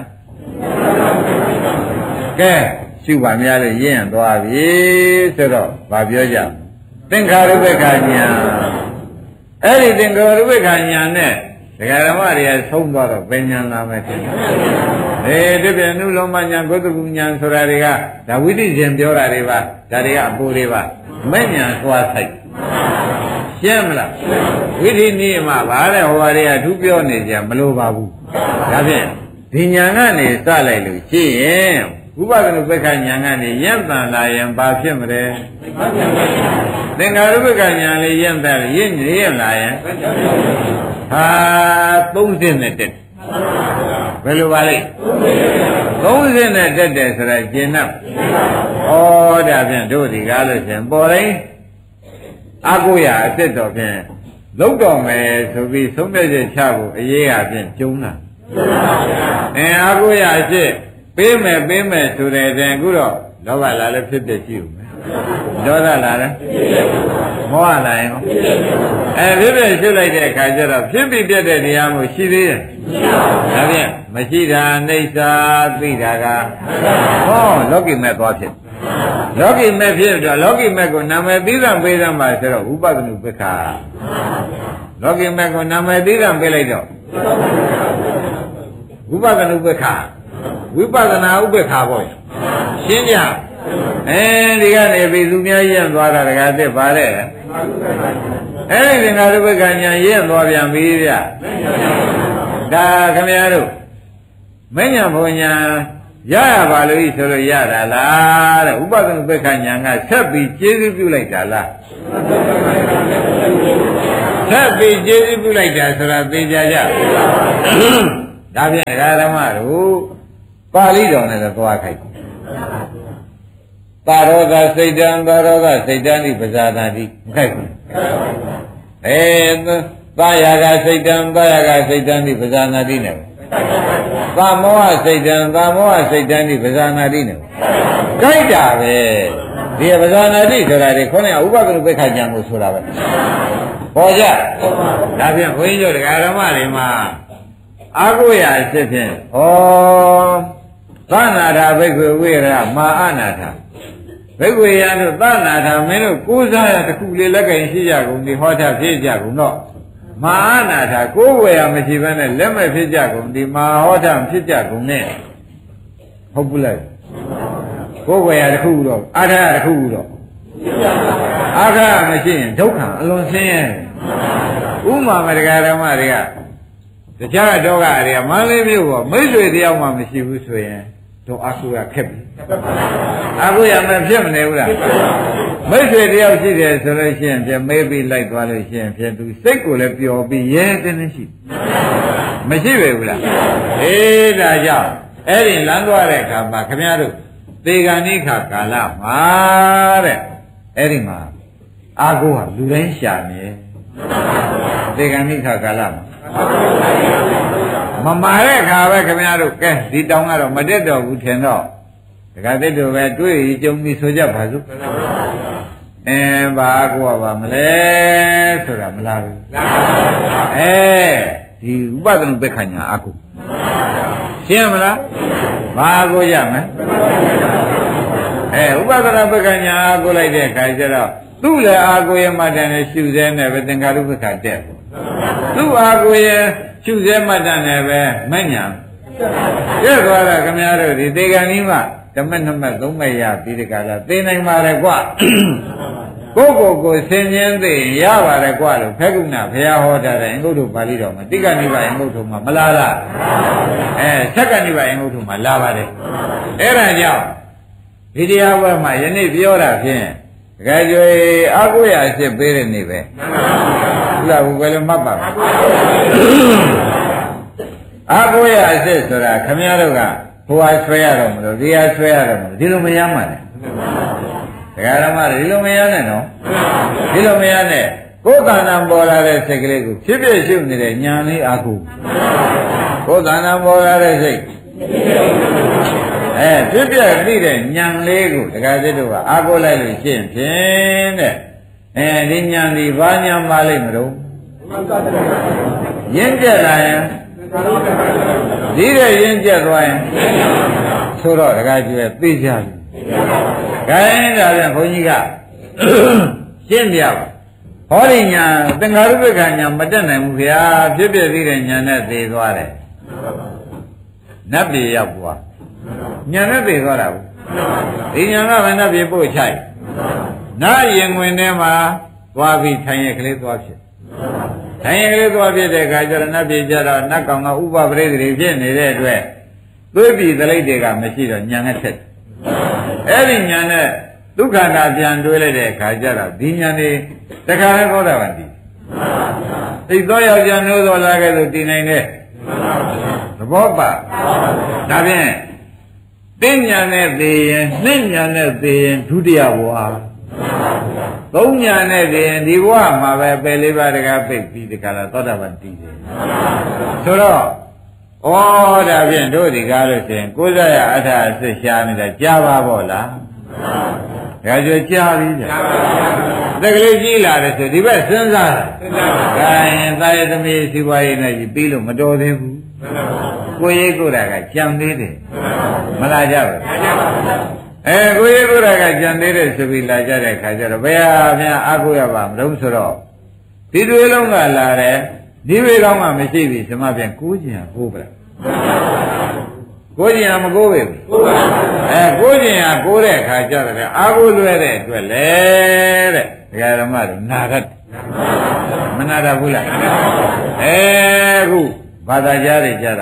ကဲရှုပါများလို့ရင့်သွားပြီဆိုတော့ဗာပြောကြသင်္ခါရုပ္ပခဉာဏ်အဲ့ဒီသင်္ခါရုပ္ပခဉာဏ်နဲ့ဒကာဓမ္မတွေကဆုံးသွားတော့ဘယ်ဉာဏ်လာမယ်ထင်တယ်အေးဒီပြန်နုလုံးမဉာဏ်ဂုတ္တကုဉာဏ်ဆိုတာတွေကဒါဝိသိဇင်ပြောတာတွေပါဒါတွေကအပူတွေပါမဲ့ဉာဏ်သွားဆိုင်ရှင်းမလားဝိသိနည်းမှာဗါတဲ့ဟောတွေကသူပြောနေကြမလိုပါဘူးဒါဖြင့်ဒီဉာဏ်ကနေစလိုက်လို့ရှိရင်ဥပဒနုပက္ခဉာဏ်ကနေယဉ်တန်လာရင်ဘာဖြစ်မလဲသင်္ခါရုပ္ပကဉာဏ်လေးယဉ်တန်ရင့်ရင့်လာရင်ဟာသုံးစစ်နဲ့တက်ဘယ်လိုပါလဲသုံးစစ်နဲ့တက်တယ်ဆိုတာကျင်납ဩဒါဖြင့်တို့ဒီကားလို့ရှင်ပေါ်တိုင်းအကုရအစ်စ်တော်ဖြင့်လုံးတော်မယ်ဆိုပြီးသုံးပြည့်ချဖို့အရေးအပြင်ကျုံတာအဲအကုရအစ်စ်ပေးမယ်ပေးမယ်ဆိုတဲ့တဲ့အခုတော့လောဘလာလည်းဖြစ်ဖြစ်ရှိဦးမယ်ဒေါသလာလည်းမောဟလာရင်အဲဖြစ်ဖြစ်ရှုလိုက်တဲ့အခါကျတော့ဖြစ်ပြီးပြတ်တဲ့တရားမျိုးရှိသေးတယ်ဒါဖြင့်မရှိတာအိဋ္ဌာသိတာကဟောလောကီမဲ့သွားဖြစ်လောကီမဲ့ဖြစ်တော့လောကီမဲ့ကိုနာမည်သီးသန့်ပေးသမှာဆိုတော့ဥပဒနုပက္ခလောကီမဲ့ကိုနာမည်သီးသန့်ပေးလိုက်တော့ဥပဒနုပက္ခဝိပဿနာဥပ္ပခါပေါ့ရှင်းကြအဲဒီကနေပြီသူများရင့်သွားတာတကားတက်ပါတဲ့အဲဒီငါတို့ဘက်ကညာရင့်သွားပြန်ပြီဗျဒါခင်ဗျားတို့မဉ္ဇဉ်ဘုံညာရရပါလို့ဆိုလို့ရတာလားတဲ့ဥပဒနာပက္ခညာကဆက်ပြီးကျေးဇူးပြုလိုက်တာလားဆက်ပြီးကျေးဇူးပြုလိုက်တာဆိုတာသိကြကြဒါဖြင့်ဒကာဓမ္မတို့ပါဠိတော်နဲ့တော့သွားခိုက်တာရောဂစိတ်တံပါရောဂစိတ်တံဒီပဇာနာတိမခိုက်ဘူးအဲသာယာကစိတ်တံသာယာကစိတ်တံဒီပဇာနာတိနဲ့သာမောဟစိတ်တံသာမောဟစိတ်တံဒီပဇာနာတိနဲ့ကြိုက်တာပဲဒီပဇာနာတိဆိုတာဒီခေါင်းကဥပကရုပ္ပခဉာဏ်ကိုဆိုတာပဲပေါ်ကြဒါဖြင့်ဘုန်းကြီးတို့ဒကာဓမ္မတွေမှာအာကိုရအဖြစ်ဖြင့်ဩသနာထာဘိက္ခွေဝိရမာအနာထာဘိက္ခွေရတို့သနာထာမင်းတို့ကိုးစားရတစ်ခုလေးလက်ကင်ရှိကြကုန်ဒီဟောတာဖြစ်ကြကုန်တော့မာအနာထာကိုးဝယ်ရမရှိဘဲနဲ့လက်မဲ့ဖြစ်ကြကုန်ဒီမာဟောတာဖြစ်ကြကုန်နဲ့ဟုတ်ဘူးလားကိုးဝယ်ရတစ်ခုတော့အာထာတစ်ခုတော့အာဃာမရှိရင်ဒုက္ခအလွန်ဆင်းရဲဥမာမတရားဓမ္မတွေကတခြားတော့ကတွေကမန္တလေးမြို့ပေါ်မိတ်ဆွေတယောက်မှမရှိဘူးဆိုရင်တော့အာဟုရခက်ပြီအာဟုရမဖြစ်မနေဘူးလားမိတ်ဆွေတယောက်ရှိတယ်ဆိုလို့ရှိရင်ပြမေးပြီးလိုက်သွားလို့ရှိရင်ပြသူစိတ်ကိုလည်းပျော်ပြီးရဲတင်းတင်းရှိမရှိပဲဘူးလားအေးဒါကြောင့်အဲ့ဒီလမ်းသွားတဲ့အခါမှာခမည်းတော်သေဂဏိခကာလမှာတဲ့အဲ့ဒီမှာအာဟုကလူတိုင်းရှာနေသေဂဏိခကာလမှာမမာတဲ့ခါပဲခင်ဗျားတို့ကဲဒီတောင်ကတော့မတက်တော့ဘူးထင်တော့ဒကာသစ်တို့ပဲတွေးရကြုံပြီးဆိုကြပါစို့အဲဘာကိုပါမလဲဆိုတာမလားဘူးအဲဒီဥပဒနာပက္ခညာအကုရှင်းမလားဘာကိုရမလဲအဲဥပဒနာပက္ခညာအကုလိုက်တဲ့ခါကျတော့သူ့လည်းအာကိုရမှတန်နဲ့ရှုစဲနဲ့ပဲသင်္ကာရုပ္ပခတက်သူ့အာကိုရရှုစဲမှတ်တန်နဲ့ပဲမညာပြည့်သွားတာခင်ဗျားတို့ဒီသေကံကြီးမှဓမ္မနမသုံးမရပြီးဒီကလာသိနိုင်ပါရဲ့ကွကိုယ့်ကိုယ်ကိုဆင်ញင်းသိရပါတယ်ကွလို့ဖက်ကုဏဘုရားဟောတာတဲ့အင်္ဂုတ္တပါဠိတော်မှာတိက္ကနိဗ္ဗာန်အင်္ဂုတ္တမှာမလားလားအဲသက္ကနိဗ္ဗာန်အင်္ဂုတ္တမှာလာပါတယ်အဲ့ဒါကြောင့်ဒီတရားဘက်မှာယနေ့ပြောတာဖြင့်တကယ်ကြွေအာကိုရအဖြစ်ပေးတဲ့နေ့ပဲဟုတ်လားဘယ်လိုမှတ်ပါ့အာကိုရအဖြစ်ဆိုတာခမည်းတော်ကဘုရားဆွဲရတော့မလို့ဒီဟာဆွဲရတော့မလို့ဒီလိုမရမှလည်းဒကာရမတွေဒီလိုမရနဲ့နော်ဒီလိုမရနဲ့ကိုယ်ခန္ဓာပေါ်လာတဲ့စိတ်ကလေးကိုဖြစ်ဖြစ်ရှုနေတဲ့ညာလေးအာကိုကိုယ်ခန္ဓာပေါ်လာတဲ့စိတ်အဲဖြစ်ပြသိတဲ့ဉာဏ်လေးကိုဒကာစစ်တို့ကအာကိုလိုက်လို့ရှင်းဖြင့်တဲ့အဲဒီဉာဏ်ဒီဘာဉာဏ်ပါလိမ့်မလို့ရင်းကျက်လာရင်ဒီတဲ့ရင်းကျက်သွားရင်ဆိုတော့ဒကာကြီးပဲသိကြပြီခိုင်းဒါပြန်ဘုန်းကြီးကရှင်းပြပါဟောဒီညာသင်္ခါရုပ္ပခညာမတက်နိုင်ဘူးဗျာဖြစ်ဖြစ်သိတဲ့ညာနဲ့သိသွားတယ်နတ်ပြည်ရောက်သွားညာနဲ့သိသွားတာဘူးဒီညာကဘယ်နဲ့ပြေပို့ချိုက်နာရင်ဝင်ထဲမှာသွားပြီးထိုင်ရကလေးသွားဖြစ်ထိုင်ရကလေးသွားဖြစ်တဲ့အခါကျတော့နတ်ပြည်ကြတော့နတ်ကောင်ကဥပပရိသေတွေဖြစ်နေတဲ့အတွက်သွေးပြည်သလိပ်တွေကမရှိတော့ညာနဲ့ထက်အဲ့ဒီညာနဲ့ဒုက္ခတာပြန်တွေးလိုက်တဲ့အခါကျတော့ဒီညာနေတခါလဲသောတာပန်တည်သိသောယောက်ျားနိုးသောလာခဲ့လို့တည်နိုင်တဲ့သဘောပါဒါဖြင့်သိညာနဲ့သိရင်နှိညာနဲ့သိရင်ဒုတိယဘဝသုံးညာနဲ့သိရင်ဒီဘဝမှာပဲပယ်လေးပါးတကားပိတ်ပြီးဒီကလာသောတာပန်တည်တယ်ဆိုတော့ဩဒါဖြင့်တို့ဒီကားလို့ဆိုရင်ကိုယ်စားရအထာအစစ်ရှားနေတာကြားပါပေါ့လားဒါကြွကြားပြီကြာတကလေးကြီးလာတယ်ဆိုဒီဘက်စဉ်းစားတာဒါရင်သာယသမီးစီပွားရေးနဲ့ကြီးပြီးလို့မတော်သေးဘူးကိုရေးကိုယ်တာကကြံသေးတယ်မလာကြဘူးအဲကိုရေးကိုယ်တာကကြံသေးတယ်ဆိုပြီးလာကြတဲ့ခါကျတော့ဘယ်ဟာများအားကိုးရပါမလို့ဆိုတော့ဒီတွေလုံးကလာတယ်ဒီဝေကောင်းမှမရှိပြီဓမ္မပြန်ကိုးကျင်ကိုးပါကိုးကျင်မကိုးပဲအဲကိုးကျင်ဟာကိုးတဲ့အခါကျတော့အာကိုးလွဲတဲ့အတွက်လေတဲ့ဒကာဓမ္မတို့နာရတ်မနာရဘူးလားအဲခုဘာသာကြားတွေကြတော့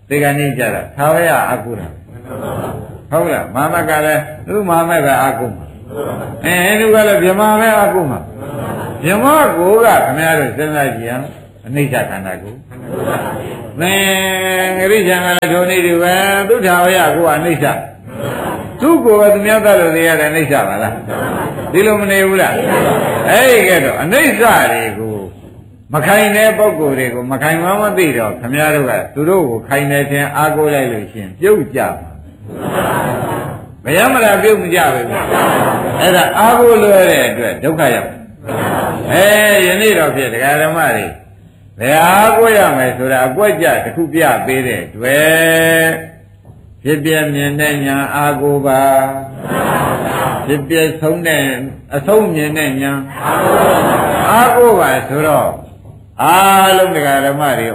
သေကနေ့ကြတာသာဝရအာကုတာဟုတ်လားမာမကလည်းသူမာမပဲအာကုမှာအဲသူကလည်းဗြဟ္မာပဲအာကုမှာဗြဟ္မာကိုကခင်ဗျားတို့စဉ်းစားကြည့်အောင်အနိစ္စခန္ဓာကိုသင်ဂရိချံကလည်းဒုနေတွေပဲသူထာဝရကိုအနိစ္စသူ့ကိုယ်ကသူများသားလို့နေရတဲ့အနိစ္စပါလားဒီလိုမနေဘူးလားအဲ့ဒီကဲတော့အနိစ္စတွေကိုမခိုင်တဲ့ပုဂ္ဂိုလ်တွေကိုမခိုင်မှမသိတော့ခင်ဗျားတို့ကသူတို့ကိုခိုင်နေခြင်းအားကိုးလိုက်လို့ရှင်ပြုတ်ကြမှာဘယ်ရမလားပြုတ်မကြဘူးအဲ့ဒါအားကိုးလွယ်တဲ့အတွက်ဒုက္ခရောက်အဲယနေ့တော့ဖြစ်တရားဓမ္မတွေဘယ်အားကိုးရမယ်ဆိုတာအကွက်ကြတစ်ခုပြပေးတဲ့တွေ့ဖြစ်ပြမြင်တဲ့ညာအားကိုးပါဖြစ်ပြဆုံးတဲ့အဆုံးမြင်တဲ့ညာအားကိုးပါဆိုတော့အားလုံးတရားဓမ္မတွေဩ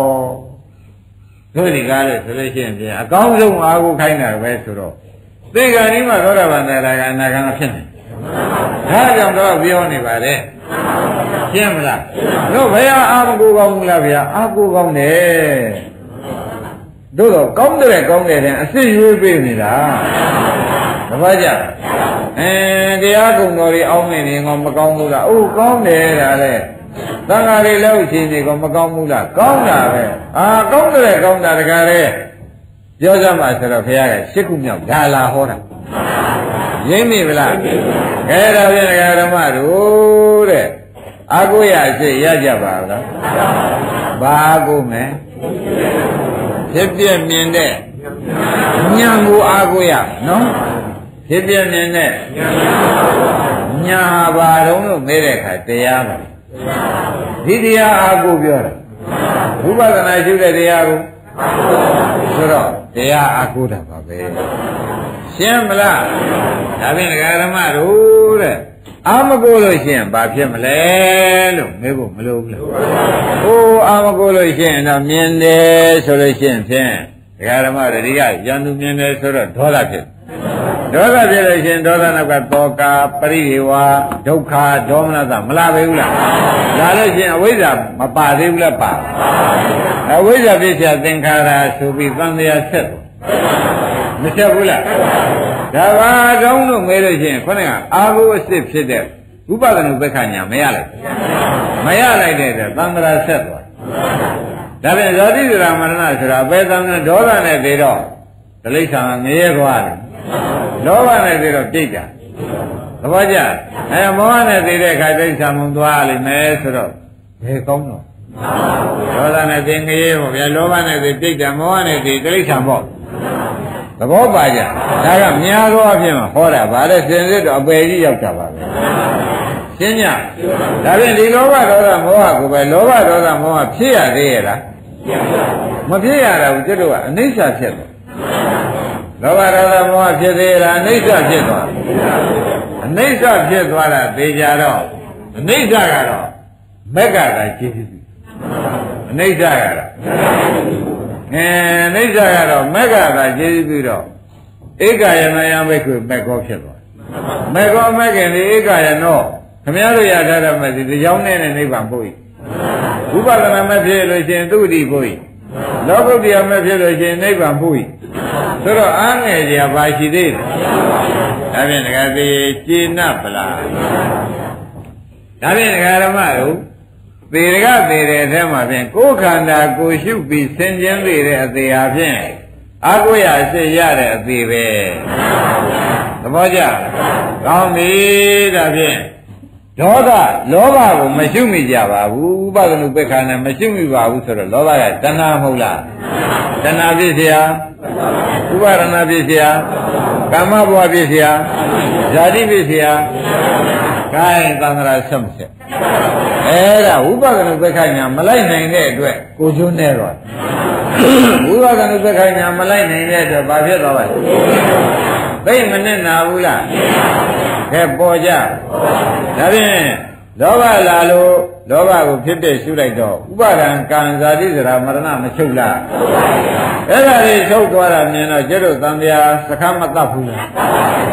တို့ဒီကားလို့ဆိုလို့ရှိရင်ပြန်အကောင်းဆုံးအားကိုးခိုင်းတာပဲဆိုတော့သေကံဒီမှာသောတာပန်တရားကအနာဂံဖြစ်နေဒါကြောင့်တော့ပြောနေပါလေရှင်းမလားတို့ဘယ်အာမကိုကောင်းဘူးလားဗျာအာကိုကောင်းတယ်တို့တော့ကောင်းတယ်ကောင်းတယ်တဲ့အစ်ရွေးပေးနေတာတပည့်ကြအဲတရားကုံတော်တွေအောင်းနေနေငေါမကောင်းဘူးလားအိုးကောင်းတယ်ဒါလေသံဃာတွေလည်းရှင်နေကောမကောင်းဘူးလားကောင်းတာပဲအာကောင်းတယ်ကောင်းတာတကားလေပြောကြမှာဆိုတော့ဘုရားကရှစ်ခုမြောက်ဒါလာဟောတာရင်းမိဗလားခဲဒါဖြင့်ဒကာဓမ္မတို့တဲ့အာကိုရစိတ်ရကြပါလားဘာကိုမယ်ဖြစ်ပြမြင်တဲ့ဉာဏ်ကိုအာကိုရနော်ဖြစ်ပြမြင်တဲ့ဉာဏ်ဟာဘာတုံးလို့မေးတဲ့အခါတရားပါဒီတရားအာကိုပြောတာဝိပဿနာရှုတဲ့တရားကိုဆိုတော့တရားအာကိုတာပါပဲရှင်းမလားဒါဖြင့်ဒကာဓမ္မတို့တဲ့အာမကိုလို့ရှင်းဘာဖြစ်မလဲလို့မေးဖို့မလိုဘူးလားဟိုးအာမကိုလို့ရှင်းတော့မြင်တယ်ဆိုလို့ရှင်းဖြင့်ဒကာဓမ္မတို့ဒီကရန်သူမြင်တယ်ဆိုတော့ဒေါသဖြစ်ဒေါသဖြစ်လို့ရှင်းဒေါသနောက်ကတောကာပရိဒေဝဒုက္ခဒေါမနတမလာပဲဘူးလားဒါလို့ရှင်းအဝိဇ္ဇာမပါသေးဘူးလားပါအဝိဇ္ဇာဖြစ်ချသင်္ခါရဆိုပြီးသံဃာဆက်သွားမဆက်ဘူးလားဒါပါတောင်းလို့မေးလို့ရှိရင်ခေါင်းကအာဟုအစစ်ဖြစ်တဲ့ဥပဒနုပက္ခညာမရလိုက်မရလိုက်တဲ့သံဃာဆက်သွားဒါပြန်ဇာတိဇရာမရဏဆိုတာဘယ်သံဃာဒေါသနဲ့သေးတော့တိဋ္ဌာငရဲသွားတယ်လောဘနဲ့သေးတော့ပြိတ်တာသဘောကျအဲမောဟနဲ့သေးတဲ့အခါတိဋ္ဌာမုံသွားလိမ့်မယ်ဆိုတော့ဘယ်ကောင်းတော့ဒေါသနဲ့သေးငရဲပေါ့ဗျာလောဘနဲ့သေးပြိတ်တာမောဟနဲ့သေးတိဋ္ဌာပေါ့သဘောပါကြဒါကများသောအဖြစ်မှာဟောတာဗါတဲ့စင်စစ်တော့အပယ်ကြီးရောက်တာပါပဲရှင်းညဒါဖြင့်ဒီလောဘဒေါသမောဟကိုပဲလောဘဒေါသမောဟဖြစ်ရသေးရဲ့လားမဖြစ်ရတာဘူးကျွတ်တို့ကအနိစ္စဖြစ်တယ်လောဘဒေါသမောဟဖြစ်သေးလားအနိစ္စဖြစ်သွားအနိစ္စဖြစ်သွားတာသိကြတော့အနိစ္စကတော့မက်ကသာကျေးဇူးပြုအနိစ္စကတော့အဲအိဋ္ဌာကတော့မက္ခသာကျေးဇူးပြုတော့ဧကယမယမိတ်ကိုမက်ကောဖြစ်သွားမက်ကောမက်ခင်ဒီဧကယနောခမည်းတော်ရထားတဲ့မဲ့ဒီကြောင်းနဲ့နိဗ္ဗာန်ဖို့ဤဝိပဿနာမဲ့ဖြစ်လို့ရှင်သုတိဖို့ဤလောကုတ္တရာမဲ့ဖြစ်လို့ရှင်နိဗ္ဗာန်ဖို့ဤဆိုတော့အားငယ်ကြပါရှိသေးတယ်ဒါဖြင့်ဒကာသေးကျေနပ်ပလားဒါဖြင့်ဒကာဓမ္မတို့သေရကသေတဲ့အထဲမှာဖြင့်ကိုယ်ခန္ဓာကိုရှုပြီးဆင်ခြင်သိတဲ့အသေးအဖြစ်အာကိုရစိတ်ရတဲ့အသေးပဲသဘောကျကောင်းပြီဒါဖြင့်ဒေါသလောဘကိုမရှုမိကြပါဘူးဥပဒနုပက္ခနဲ့မရှုမိပါဘူးဆိုတော့လောဘကတဏှာမဟုတ်လားတဏှာဖြစ်เสียဥပါဒနာဖြစ်เสียကာမဘဝဖြစ်เสียဇာတိဖြစ်เสียခိုင်းသံဃာဆက်မဆက်အဲ့ဒါဝိပဿနာပက္ခညာမလိုက်နိုင်တဲ့အတွက်ကိုကျွန်းနေတော့ဝိပဿနာပက္ခညာမလိုက်နိုင်တဲ့အတွက်ဘာဖြစ်သွားပါလဲသိမနဲ့နာဘူးလားခဲပေါ်ကြဒါဖြင့်လောဘလာလို့လောဘကိုဖြစ်တဲ့ရှုလိုက်တော့ဥပါဒံကံဇာတိဇရာမရဏမချုပ်လားအဲ့ဒါလေးချုပ်သွားတာမြင်တော့ကျတို့သံဃာစခန်းမတတ်ဘူးလား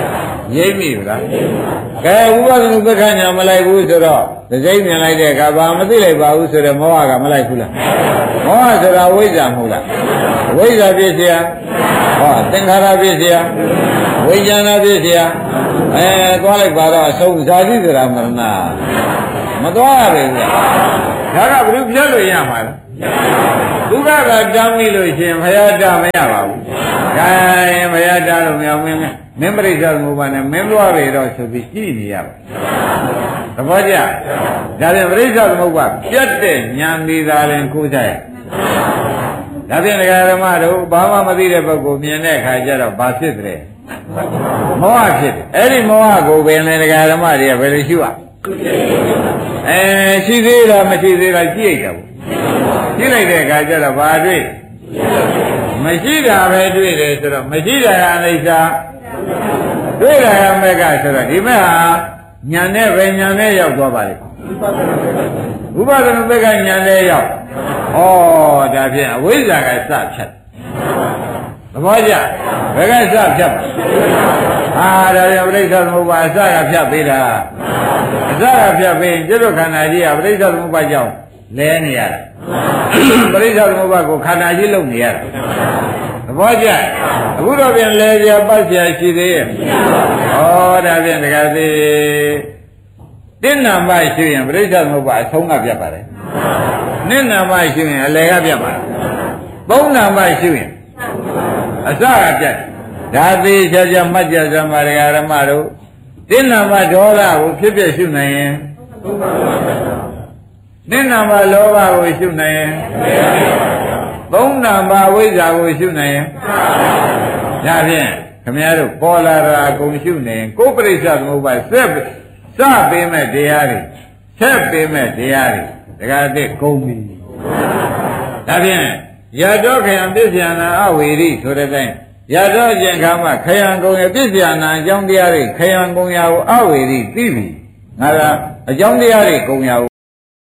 ရိပ်မိဘူးလားကဲဥပဒနုပက္ခညာမလိုက်ဘူးဆိုတော့သစိမ့်မြင်လိုက်တဲ့အခါဘာမသိလိုက်ပါဘူးဆိုတော့မောဟကမလိုက်ဘူးလားမောဟဆိုတာဝိဇ္ဇာမဟုတ်လားဝိဇ္ဇာဖြစ်เสียဟောသင်္ခါရဖြစ်เสียဝိညာဏဖြစ်เสียအဲသွားလိုက်ပါတော့အဆုံးဇာတိဆိုတာမရဏမသွားရဘူးဒါကဘယ်လိုပြလို့ရမှာလဲဒုက္ခကတားမိလို့ရှင်ဘုရားတားမရပါဘူးကဲဘုရားတားလို့မရမင်းမင်းပရိစ္ဆေသမုပ္ပါနဲ့မင်းသွားပြီတော့ဆိုပြီးကြည့်နေရပါသဘောကျဒါပြန်ပရိစ္ဆေသမုပ္ပါပြတ်တဲ့ဉာဏ်ဒီသာရင်ကိုးကြရဒါပြန်ဒကာဓမ္မတို့ဘာမှမသိတဲ့ပုဂ္ဂိုလ်မြင်တဲ့အခါကျတော့ဘာဖြစ်တယ်မောဟဖြစ်တယ်အဲ့ဒီမောဟကိုပင်လေဒကာဓမ္မတွေကဘယ်လိုရှိရအဲရှိသေးလားမရှိသေးလားကြည့်ရတာဘူးကြည့်လိုက်တဲ့အခါကျတော့ဘာတွေ့မရှိတာပဲတွေ့တယ်ဆိုတော့မရှိတာကအနိစ္စတွေ့တာကမေကဆိုတော့ဒီမဲ့ဟာညာနဲ့ပဲညာနဲ့ရောက်သွားပါလေဥပဒနာမေကညာနဲ့ရောက်ဩဒါဖြင့်အဝိဇ္ဇာကစဖြတ်သဘောကျဘယ်ကစဖြတ်ဟာဒါပြန်ပရိစ္ဆေသမုပ္ပါအစကဖြတ်ပေးတာအစကဖြတ်ပေးကျွတ်ခန္ဓာကြီးကပရိစ္ဆေသမုပ္ပါကြောင့်လဲနေရတာပရိစ္ဆေသမုပ္ပါကိုခန္ဓာကြီးလုံနေရတာသဘောကျအခုတော့ပြန်လဲကြပတ်เสียရှိသေးရဲ့ဩဒါပြန်တကယ်သေးတင်းနာမရှိရင်ပရိစ္ဆေသမုပ္ပါအဆုံးကပြတ်ပါတယ်နင့်နာမရှိရင်အလယ်ကပြတ်ပါတယ်သုံးနာမရှိရင်အစကပြတ်ဒါသေးချာချာမှတ်ကြစမ်းပါဒကာဓမ္မတို့တင်းနာမဒေါသကိုဖြစ်ဖြစ်ရှုနိုင်ရင်နင့်နာမလောဘကိုရှုနိုင်ရင်သုံးနာမဝိဇ္ဇာကိုရှုနိုင်ရင်ဒါဖြင့်ခင်ဗျားတို့ပေါ်လာတာအကုန်ရှုနေရင်ကိုယ်ပရိစ္ဆေသမုပ္ပါဆက်စပေးမဲ့တရားတွေဆက်ပေးမဲ့တရားတွေဒကာတဲ့ကုန်ပြီဒါဖြင့်ရတောခယံပစ္စယနာအဝေရိဆိုတဲ့တိုင်းရတောကျင်ခါမှာခယံကုံရဲ့ပစ္စယနာအကြောင်းတရားတွေခယံကုံရာကိုအဝေရိသိပြီငါကအကြောင်းတရားတွေကုံရာကို